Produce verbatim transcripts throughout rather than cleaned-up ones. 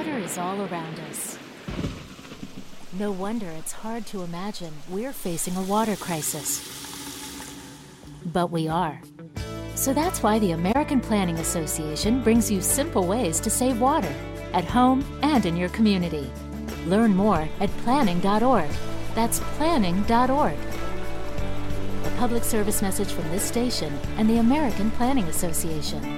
Water is all around us. No wonder it's hard to imagine we're facing a water crisis. But we are. So that's why the American Planning Association brings you simple ways to save water at home and in your community. Learn more at planning dot org. That's planning dot org. A public service message from this station and the American Planning Association.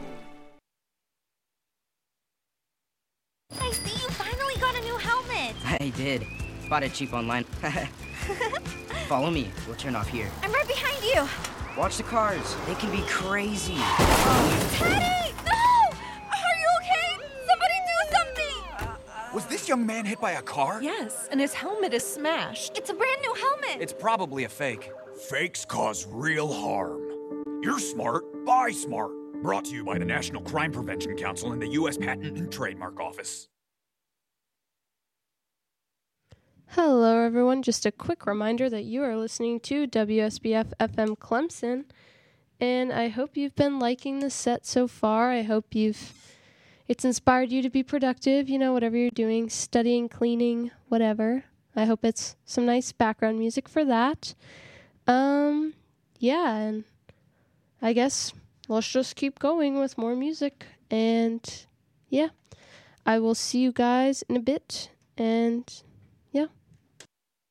I see you finally got a new helmet. I did. Bought it cheap online. Follow me. We'll turn off here. I'm right behind you. Watch the cars. They can be crazy. Teddy! No! Are you okay? Somebody do something! Was this young man hit by a car? Yes, and his helmet is smashed. It's a brand new helmet. It's probably a fake. Fakes cause real harm. You're smart, buy smart. Brought to you by the National Crime Prevention Council and the U S Patent and Trademark Office. Hello, everyone. Just a quick reminder that you are listening to W S B F F M Clemson, and I hope you've been liking the set so far. I hope you've it's inspired you to be productive, you know, whatever you're doing, studying, cleaning, whatever. I hope it's some nice background music for that. Um, yeah, and I guess let's just keep going with more music, and yeah, I will see you guys in a bit, and